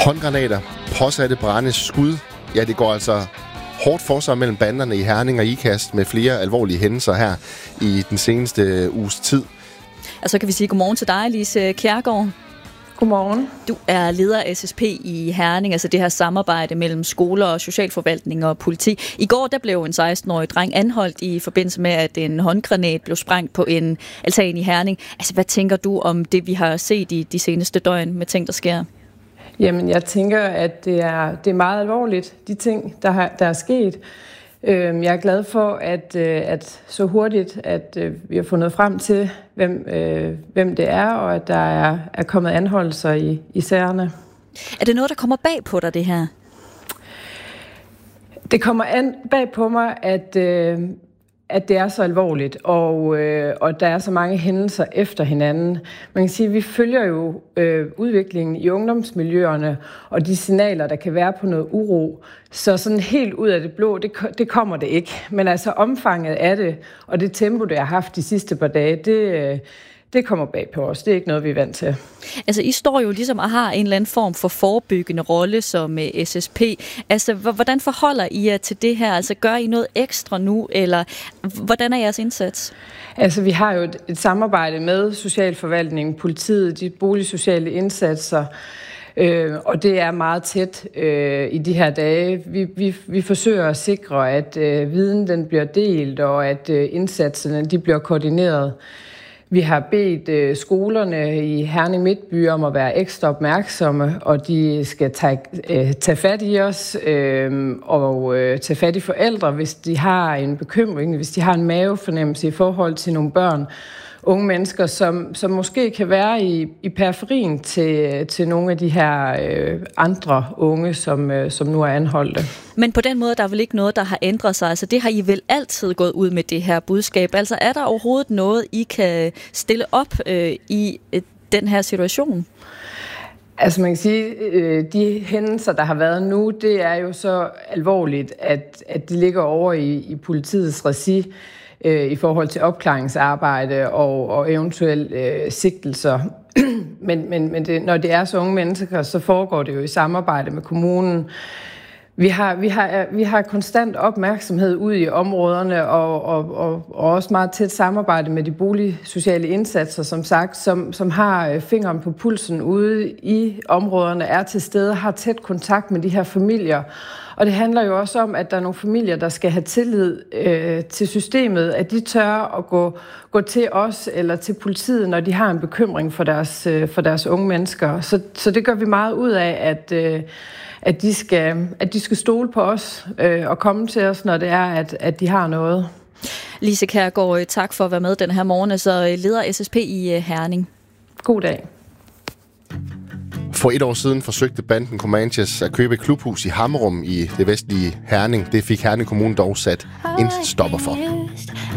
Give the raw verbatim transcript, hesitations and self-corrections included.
Håndgranater, påsatte brænde, skud. Ja, det går altså hårdt for sig mellem banderne i Herning og Ikast med flere alvorlige hændelser her i den seneste uges tid. Og så kan vi sige godmorgen til dig, Lise Kjærgaard. Godmorgen. Du er leder af S S P i Herning, altså det her samarbejde mellem skoler og socialforvaltning og politi. I går der blev en seksten-årig dreng anholdt i forbindelse med, at en håndgranat blev sprængt på en altan i Herning. Altså, hvad tænker du om det, vi har set i de seneste døgn med ting, der sker? Jamen, jeg tænker, at det er, det er meget alvorligt, de ting, der, har, der er sket. Jeg er glad for, at, at så hurtigt, at vi har fundet frem til, hvem, hvem det er, og at der er, er kommet anholdelser i, i sagerne. Er det noget, der kommer bag på dig, det her? Det kommer an, bag på mig, at, at det er så alvorligt, og, og der er så mange hændelser efter hinanden. Man kan sige, at vi følger jo øh, udviklingen i ungdomsmiljøerne, og de signaler, der kan være på noget uro. Så sådan helt ud af det blå, det, det kommer det ikke. Men altså omfanget af det, og det tempo, det har haft de sidste par dage, det, det kommer bag på os. Det er ikke noget, vi er vant til. Altså, I står jo ligesom og har en eller anden form for forebyggende rolle som S S P. Altså, hvordan forholder I jer til det her? Altså, gør I noget ekstra nu, eller hvordan er jeres indsats? Altså, vi har jo et, et samarbejde med socialforvaltningen, politiet, de boligsociale indsatser, Øh, og det er meget tæt øh, i de her dage. Vi, vi, vi forsøger at sikre, at øh, viden den bliver delt, og at øh, indsatserne de bliver koordineret. Vi har bedt øh, skolerne i Herning Midtby om at være ekstra opmærksomme, og de skal tage, øh, tage fat i os øh, og øh, tage fat i forældre, hvis de har en bekymring, hvis de har en mavefornemmelse i forhold til nogle børn, unge mennesker, som, som måske kan være i, i periferien til, til nogle af de her øh, andre unge, som, øh, som nu er anholdte. Men på den måde, der er vel ikke noget, der har ændret sig? Altså, det har I vel altid gået ud med det her budskab? Altså, er der overhovedet noget, I kan stille op øh, i øh, den her situation? Altså man kan sige, øh, de hændelser, der har været nu, det er jo så alvorligt, at, at de ligger over i, i politiets regi i forhold til opklaringsarbejde og, og eventuelle øh, sigtelser. men men, men det, når det er så unge mennesker, så foregår det jo i samarbejde med kommunen. Vi har, vi har, vi har konstant opmærksomhed ud i områderne og, og, og, og også meget tæt samarbejde med de boligsociale indsatser, som sagt, som, som har fingeren på pulsen ude i områderne, er til stede, har tæt kontakt med de her familier. Og det handler jo også om, at der er nogle familier, der skal have tillid øh, til systemet, at de tør at gå, gå til os eller til politiet, når de har en bekymring for deres, øh, for deres unge mennesker. Så, så det gør vi meget ud af, at, øh, at, de, skal, at de skal stole på os øh, og komme til os, når det er, at, at de har noget. Lise Kjærgaard, tak for at være med den her morgen, så leder S S P i Herning. God dag. For et år siden forsøgte banden Comanches at købe et klubhus i Hammerum i det vestlige Herning. Det fik Herning Kommune dog sat en stopper for.